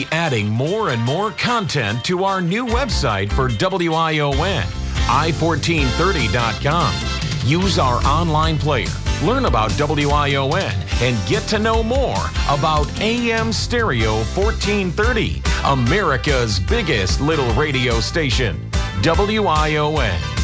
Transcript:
adding more and more content to our new website for WION, i1430.com. Use our online player, learn about WION, and get to know more about AM Stereo 1430, America's biggest little radio station, WION.